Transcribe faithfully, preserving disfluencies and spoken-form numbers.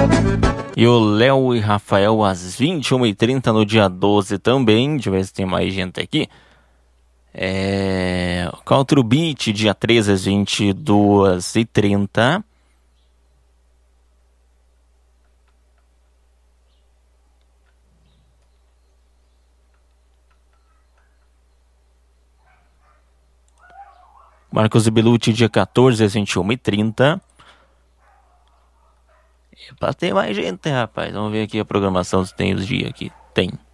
E o Léo e Rafael às vinte e uma e trinta no dia doze também. Deixa eu ver se tem mais gente aqui. É... Culture Beat, dia treze às vinte e duas e trinta. Marcos e Belucci, dia quatorze às vinte e uma e trinta. Epa, tem mais gente, rapaz. Vamos ver aqui a programação se tem os dias aqui. Tem.